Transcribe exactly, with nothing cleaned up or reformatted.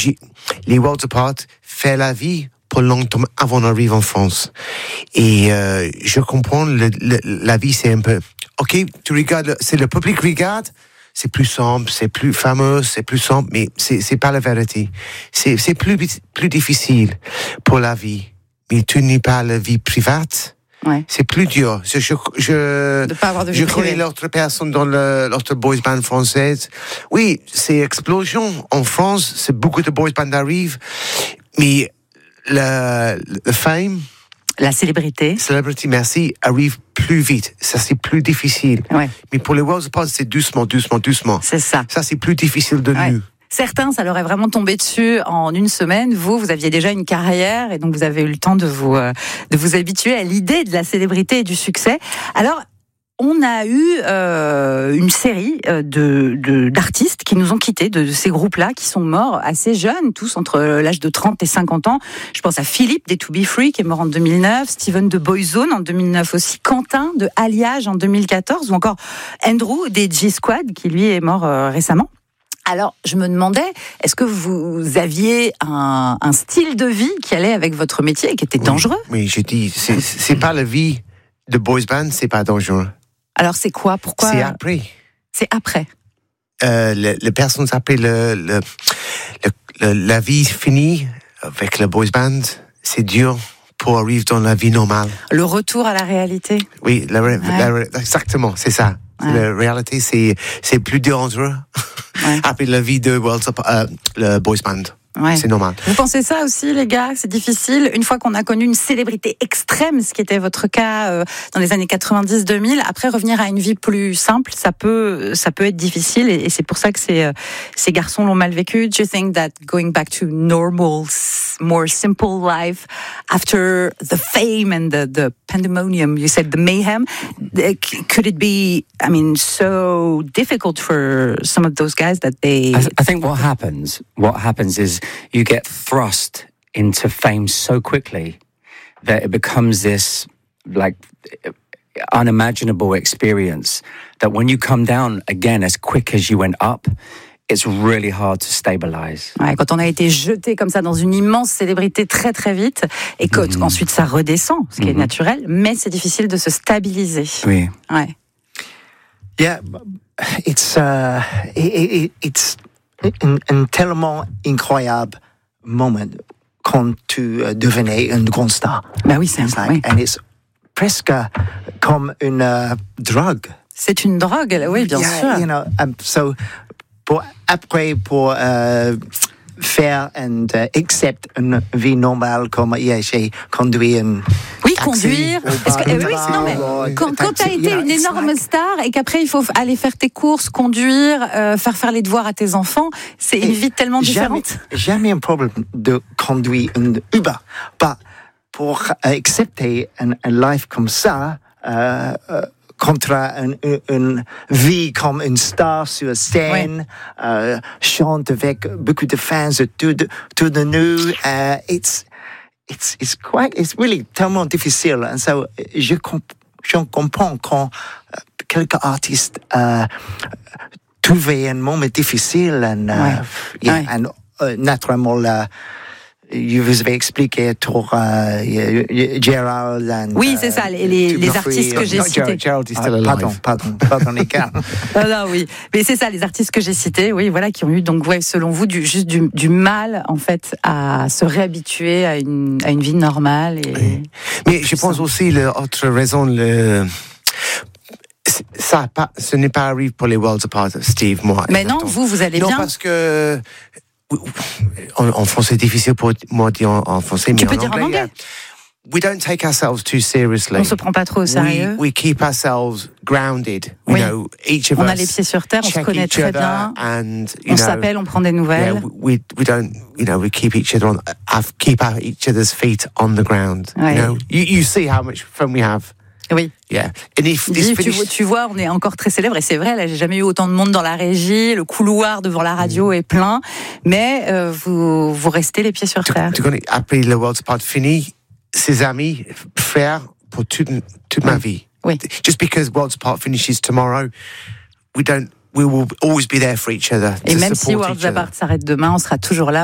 j'ai, les Worlds Apart fait la vie pour longtemps avant d'arriver en France. Et euh, je comprends, le, le, la vie c'est un peu... Ok, tu regardes, c'est le public regarde, c'est plus simple, c'est plus fameux, c'est plus simple, mais c'est, c'est pas la vérité. C'est, c'est plus, plus difficile pour la vie. Mais tu n'es pas la vie privée. Ouais. C'est plus dur. Je, je, je, de pas avoir de vie je privée. connais l'autre personne dans le, l'autre boys band française. Oui, c'est explosion. En France, c'est beaucoup de boys band arrivent, mais le, le fame, la célébrité, celebrity, merci, arrive plus vite. Ça, c'est plus difficile. Ouais. Mais pour les Worlds Apart, c'est doucement, doucement, doucement. C'est ça. Ça, c'est plus difficile de ouais. nous. Certains, ça leur est vraiment tombé dessus en une semaine. Vous, vous aviez déjà une carrière et donc vous avez eu le temps de vous, euh, de vous habituer à l'idée de la célébrité et du succès. Alors, on a eu euh, une série de, de, d'artistes qui nous ont quittés, de, de ces groupes-là, qui sont morts assez jeunes, tous entre l'âge de trente et cinquante ans. Je pense à Philippe des To Be Free, qui est mort en deux mille neuf, Steven de Boyzone en deux mille neuf aussi, Quentin de Alliage en deux mille quatorze, ou encore Andrew des G-Squad, qui lui est mort euh, récemment. Alors, je me demandais, est-ce que vous aviez un, un style de vie qui allait avec votre métier et qui était oui, dangereux ? Oui, je dis, c'est, c'est pas la vie de boys band, c'est pas dangereux. Alors, c'est quoi ? Pourquoi ? C'est après. C'est après. Euh, le, les personnes s'appellent le, le, le, le, la vie finie avec le boys band, c'est dur pour arriver dans la vie normale. Le retour à la réalité. Oui, la, ouais. la, exactement, c'est ça. Ouais. La réalité, c'est, c'est plus dangereux. Ouais. Après la vie de World Up, euh, le boys band. Ouais. C'est normal. Vous pensez ça aussi, les gars, c'est difficile. Une fois qu'on a connu une célébrité extrême, ce qui était votre cas euh, dans les années quatre-vingt-dix deux mille, après revenir à une vie plus simple, ça peut, ça peut être difficile. Et, et c'est pour ça que ces, euh, ces garçons l'ont mal vécu. Do you think that going back to normal, more simple life after the fame and the, the pandemonium, you said the mayhem, could it be, I mean, so difficult for some of those guys that they... I, th- I think what happens, what happens is you get thrust into fame so quickly that it becomes this like unimaginable experience that when you come down again as quick as you went up, it's really hard to stabilize. Ouais, quand on a été jeté comme ça dans une immense célébrité très très vite et qu'ensuite mm-hmm. ça redescend, ce qui mm-hmm. est naturel, mais c'est difficile de se stabiliser. Oui. Ouais. Yeah, it's uh, it, it, it's un, un tellement incroyable moment quand tu uh, devenais une grande star. Ben oui, c'est it's like, oui. And it's presque comme une uh, drogue. C'est une drogue, oui, bien yeah, sûr. You know, um, so pour après pour uh, faire and uh, accept une vie normale comme yeah, j'ai conduit une oui taxi, conduire parce que, euh, oui, non, mais quand, quand tu as été une énorme like... star et qu'après il faut aller faire tes courses, conduire, euh, faire faire les devoirs à tes enfants, c'est une vie tellement différente. Jamais, jamais un problème de conduire une Uber, pas pour accepter une life comme ça. Euh, euh, contre une, une, une vie comme une star sur scène, oui. euh, chante avec beaucoup de fans autour de, autour de nous. Uh, it's, it's, it's quite, it's really tellement difficile. And so, je, comp- je comprends quand uh, quelques artistes uh, trouvaient un moment difficile. And, uh, oui. yeah, oui. and uh, naturellement, uh, je vous avais expliqué pour uh, Gerald. And, oui, c'est ça, les, les, les artistes que j'ai no, cités. Gerald is still ah, alive. Pardon, pardon, pardon, les gars. non, non, oui, mais c'est ça, les artistes que j'ai cités, oui, voilà, qui ont eu donc, ouais, selon vous, du, juste du, du mal, en fait, à se réhabituer à une, à une vie normale. Et... Oui. Mais je pense aussi l'autre raison, le ça pas, ce n'est pas arrivé pour les Worlds Apart, Steve, moi. Mais non, vous, vous allez non, bien. Non, parce que en, en français, c'est difficile pour moi de dire en, en français, tu mais peux en dire anglais, en anglais. Yeah. We don't take ourselves too seriously. On se prend pas trop au sérieux. We, we keep ourselves grounded. Oui. You know, each of on us a les pieds sur terre, on se connaît très bien. And, on know, s'appelle, on prend des nouvelles. Yeah, we we don't, you know, we keep each other on, have, keep our, each other's feet on the ground. Ouais. You know, you, you see how much fun we have. Oui. Yeah. And if Dis, tu, vois, tu vois, on est encore très célèbre et c'est vrai. Là, j'ai jamais eu autant de monde dans la régie. Le couloir devant la radio mm. est plein, mais euh, vous vous restez les pieds sur terre. Tu connais après le World's Apart fini, ses amis, frères pour toute toute oui. ma vie. Oui. Just because World's Apart finishes tomorrow, we don't. We will always be there for each other. Et même si Worlds Apart s'arrête demain, on sera toujours là.